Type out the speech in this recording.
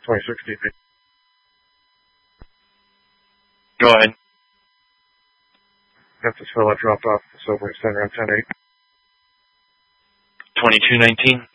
2016. Go ahead. Memphis Phil, I dropped off the Sobering Center on 10-8. 2219.